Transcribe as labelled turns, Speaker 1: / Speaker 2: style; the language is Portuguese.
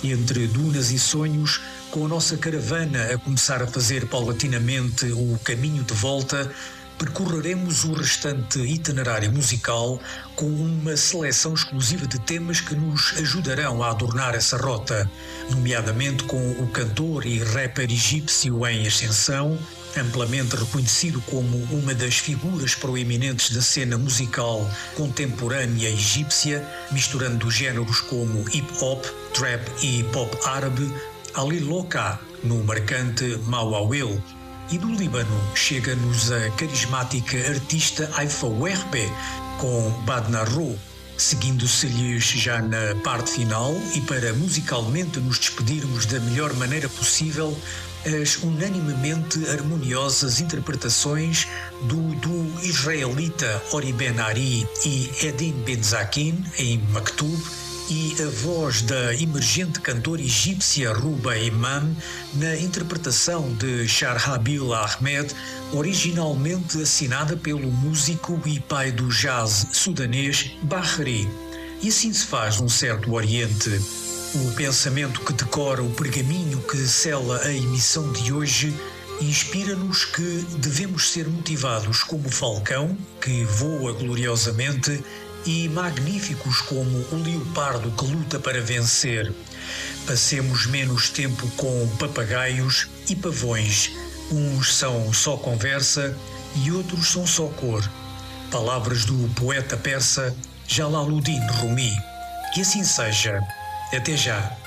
Speaker 1: entre dunas e sonhos, com a nossa caravana a começar a fazer paulatinamente o caminho de volta, percorreremos o restante itinerário musical com uma seleção exclusiva de temas que nos ajudarão a adornar essa rota, nomeadamente com o cantor e rapper egípcio em ascensão, amplamente reconhecido como uma das figuras proeminentes da cena musical contemporânea egípcia, misturando géneros como hip-hop, trap e pop árabe, Ali Loka, no marcante Mawawil. E do Líbano chega-nos a carismática artista Haifa Werbe com Badna Ro, seguindo-se-lhes já na parte final, e para musicalmente nos despedirmos da melhor maneira possível, as unanimemente harmoniosas interpretações do israelita Ori Ben Ari e Edin Benzakin em Maktub, e a voz da emergente cantora egípcia Ruba Imam na interpretação de Sharhabil Ahmed, originalmente assinada pelo músico e pai do jazz sudanês Bahri. E assim se faz num certo Oriente. O pensamento que decora o pergaminho que sela a emissão de hoje inspira-nos que devemos ser motivados como o falcão, que voa gloriosamente, e magníficos como o leopardo que luta para vencer. Passemos menos tempo com papagaios e pavões. Uns são só conversa e outros são só cor. Palavras do poeta persa Jalaluddin Rumi. Que assim seja. Até já.